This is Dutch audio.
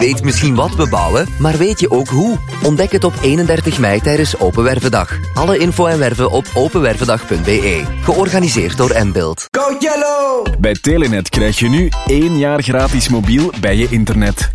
weet misschien wat we bouwen, maar weet je ook hoe? Ontdek het op 31 mei tijdens Open Wervendag. Alle info en werven op openwervendag.be. Georganiseerd door Mbuild. Go Yellow! Bij Telenet krijg je nu 1 jaar gratis mobiel bij je internet.